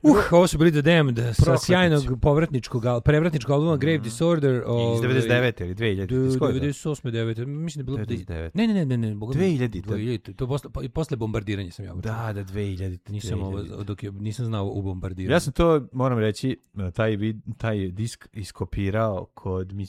Ovo su bili The Damned sa sjajnog prevratničkog albuma Grave Disorder. Iz 99. ili 2000. 98. 9. Mislim da je bilo... 99. Ne. 2000. To posle bombardiranja sam ja. Da, 2000. Nisam znao u bombardiranju. Ja sam to, moram reći, taj disk iskopirao kod